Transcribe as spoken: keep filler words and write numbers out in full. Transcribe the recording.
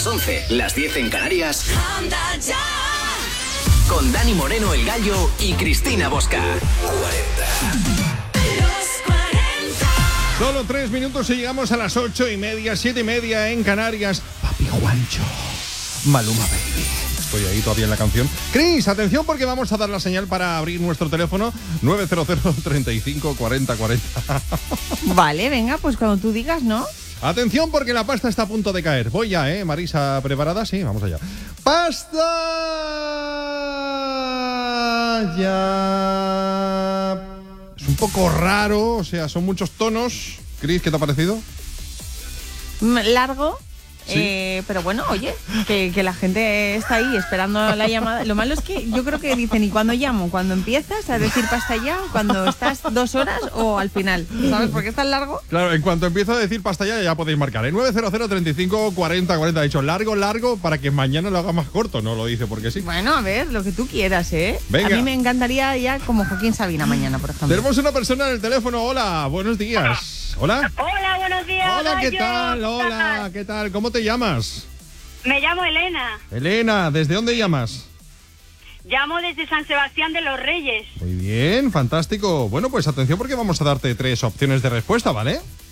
las once, las diez en Canarias. Con Dani Moreno, el Gallo, y Cristina Bosca. cuarenta. Solo tres minutos y llegamos a las ocho y media, siete y media en Canarias. Papi Juancho, Maluma Baby. Estoy ahí todavía en la canción. Cris, atención porque vamos a dar la señal para abrir nuestro teléfono nueve cero cero, treinta y cinco, cuarenta, cuarenta. Vale, venga, pues cuando tú digas, ¿no? Atención porque la pasta está a punto de caer. Voy ya, ¿eh? Marisa, ¿preparada? Sí, vamos allá. ¡Pasta! Ya... Es un poco raro, o sea, son muchos tonos. Cris, ¿qué te ha parecido? Largo, ¿Sí? eh, pero bueno, oye, que, que la gente está ahí esperando la llamada. Lo malo es que yo creo que dicen, ¿y cuándo llamo? ¿Cuando empiezas a decir pasta ya? ¿Cuando estás dos horas o al final? ¿Sabes por qué es tan largo? Claro, en cuanto empiezo a decir pasta ya, ya podéis marcar. ¿eh? nueve cero cero, treinta y cinco, cuarenta, cuarenta. Ha dicho largo, largo, para que mañana lo haga más corto. No lo dice porque sí. Bueno, a ver, lo que tú quieras, ¿eh? Venga. A mí me encantaría ya como Joaquín Sabina mañana, por ejemplo. Tenemos una persona en el teléfono. Hola, buenos días. Hola. Hola, buenos días. Hola, ¿qué Gallo. tal? Hola, ¿qué tal? ¿Cómo te llamas? Me llamo Elena. Elena, ¿desde dónde llamas? Llamo desde San Sebastián de los Reyes. Muy bien, fantástico. Bueno, pues atención porque vamos a darte tres opciones de respuesta, ¿vale?